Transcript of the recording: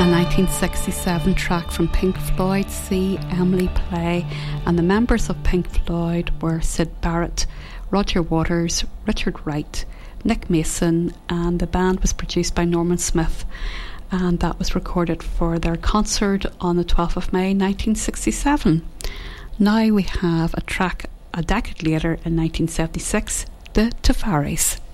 A 1967 track from Pink Floyd, See Emily Play, and the members of Pink Floyd were Syd Barrett, Roger Waters, Richard Wright, Nick Mason, and the band was produced by Norman Smith, and that was recorded for their concert on the 12th of May 1967. Now we have a track a decade later in 1976, the Tafaris.